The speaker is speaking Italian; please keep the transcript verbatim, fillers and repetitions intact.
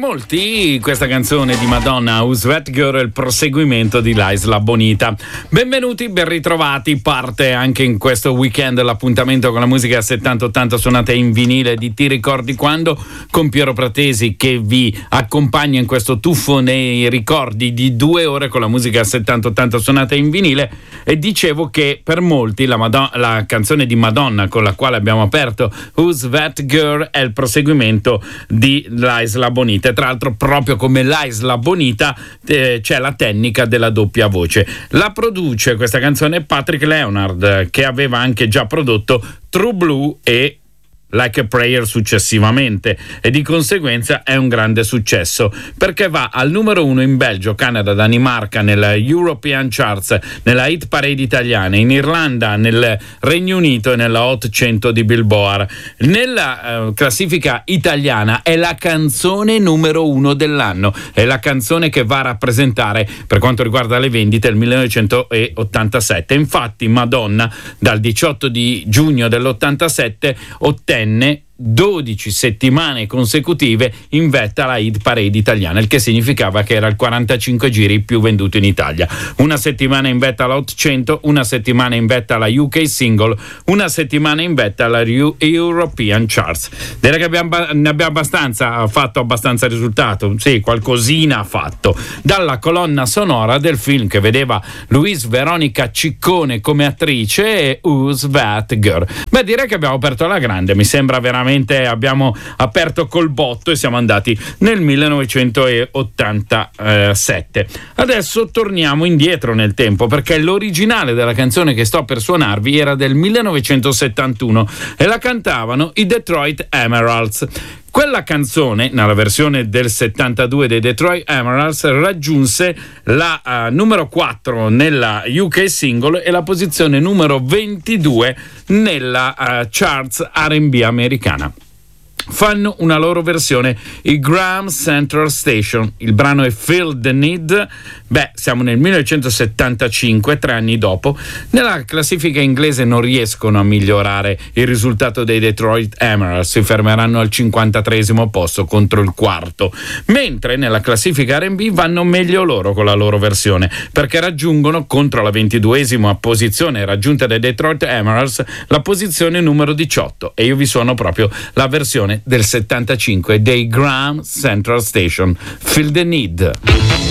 molti questa canzone di Madonna, Who's That Girl, è il proseguimento di L'Isla Bonita. Benvenuti, ben ritrovati. Parte anche in questo weekend l'appuntamento con la musica settanta ottanta suonata in vinile di Ti ricordi quando, con Piero Pratesi che vi accompagna in questo tuffo nei ricordi di due ore con la musica settanta ottanta suonata in vinile. E dicevo che per molti la, Madonna, la canzone di Madonna con la quale abbiamo aperto, Who's That Girl, è il proseguimento di L'Isla Bonita. E tra l'altro, proprio come L'Isla Bonita, eh, c'è la tecnica della doppia voce. La produce questa canzone Patrick Leonard, che aveva anche già prodotto True Blue e Like a Prayer successivamente, e di conseguenza è un grande successo perché va al numero uno in Belgio, Canada, Danimarca, nella European Charts, nella hit parade italiana, in Irlanda, nel Regno Unito e nella Hot cento di Billboard. Nella uh, classifica italiana è la canzone numero uno dell'anno, è la canzone che va a rappresentare, per quanto riguarda le vendite, il millenovecentottantasette. Infatti Madonna dal diciotto di giugno dell'ottantasette ottenne dodici settimane consecutive in vetta alla hit parade italiana, il che significava che era il quarantacinque giri più venduto in Italia. Una settimana in vetta alla Hot cento, una settimana in vetta alla U K Single, una settimana in vetta alla European Charts. Direi che abbiamo, ne abbiamo abbastanza, ha fatto abbastanza risultato, sì, qualcosina ha fatto. Dalla colonna sonora del film che vedeva Louise Veronica Ciccone come attrice, Who's That Girl. Beh, direi che abbiamo aperto alla grande, mi sembra veramente. Abbiamo aperto col botto e siamo andati nel millenovecentottantasette. Adesso torniamo indietro nel tempo, perché l'originale della canzone che sto per suonarvi era del millenovecentosettantuno e la cantavano i Detroit Emeralds. Quella canzone, nella versione del settantadue dei Detroit Emeralds, raggiunse la uh, numero quattro nella U K Single e la posizione numero ventidue nella uh, Charts R and B americana. Fanno una loro versione, i Graham Central Station. Il brano è Feel the Need. Beh, siamo nel millenovecentosettantacinque, tre anni dopo. Nella classifica inglese non riescono a migliorare il risultato dei Detroit Emeralds, si fermeranno al cinquantatreesimo posto contro il quarto, mentre nella classifica R and B vanno meglio loro con la loro versione, perché raggiungono, contro la ventiduesima posizione raggiunta dai Detroit Emeralds, la posizione numero diciotto, e io vi suono proprio la versione del settantacinque dei Graham Central Station, Feel the Need.